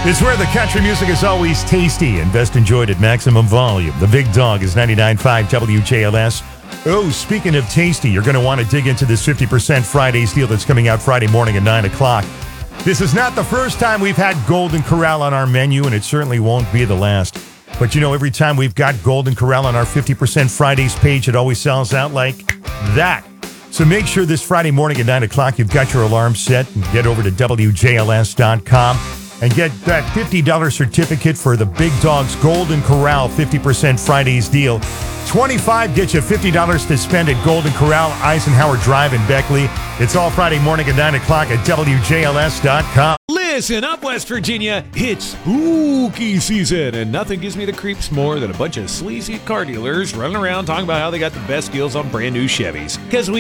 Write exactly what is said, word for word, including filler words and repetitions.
It's where the country music is always tasty and best enjoyed at maximum volume. The Big Dog is ninety-nine point five W J L S. Oh, speaking of tasty, you're going to want to dig into this fifty percent Fridays deal that's coming out Friday morning at nine o'clock. This is not the first time we've had Golden Corral on our menu, and it certainly won't be the last. But you know, every time we've got Golden Corral on our fifty percent Fridays page, it always sells out like that. So make sure this Friday morning at nine o'clock you've got your alarm set and get over to W J L S dot com and get that fifty dollars certificate for the Big Dog's Golden Corral fifty percent Fridays deal. twenty-five gets you fifty dollars to spend at Golden Corral, Eisenhower Drive in Beckley. It's all Friday morning at nine o'clock at W J L S dot com. Listen up, West Virginia. It's spooky season, and nothing gives me the creeps more than a bunch of sleazy car dealers running around talking about how they got the best deals on brand new Chevys. Because we